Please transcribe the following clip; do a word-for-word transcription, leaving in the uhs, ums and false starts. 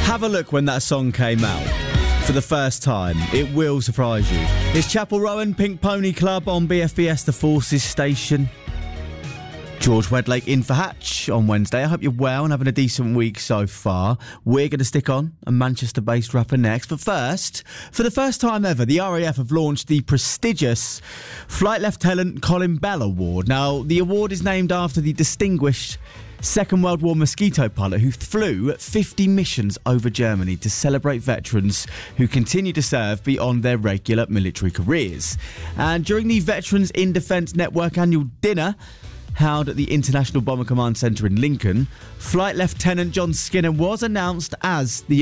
Have a look when that song came out for the first time. It will surprise you. It's Chapel Rowan, Pink Pony Club on B F B S The Forces station. George Wedlake in for Hatch on Wednesday. I hope you're well and having a decent week so far. We're going to stick on a Manchester-based rapper next. But first, for the first time ever, the R A F have launched the prestigious Flight Lieutenant Colin Bell Award. Now, the award is named after the distinguished Second World War mosquito pilot who flew fifty missions over Germany to celebrate veterans who continue to serve beyond their regular military careers. And during the Veterans in Defence Network annual dinner held at the International Bomber Command Centre in Lincoln, Flight Lieutenant John Skinner was announced as the